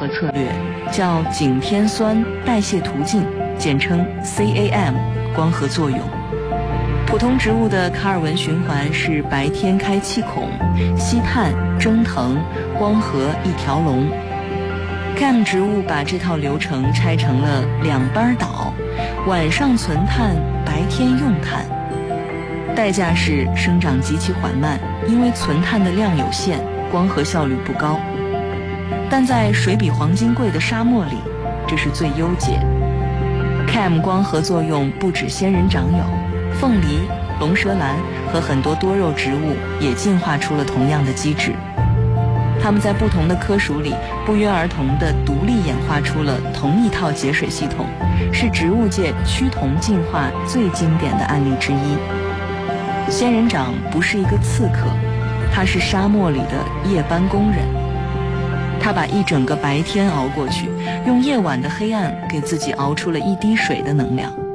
合策略，叫景天酸代谢途径，简称 CAM 光合作用。普通植物的卡尔文循环是白天开气孔，吸碳、蒸腾、光合一条龙。CAM 植物把这套流程拆成了2班倒，晚上存碳，白天用碳。代价是生长极其缓慢，因为存碳的量有限，光合效率不高。但在水比黄金贵的沙漠里，这是最优解。CAM 光合作用不止仙人掌有，凤梨、龙舌兰和很多多肉植物也进化出了同样的机制。它们在不同的科属里不约而同地独立演化出了同一套节水系统，是植物界趋同进化最经典的案例之一。仙人掌不是一个刺客，它是沙漠里的夜班工人。它把一整个白天熬过去，用夜晚的黑暗给自己熬出了一滴水的能量。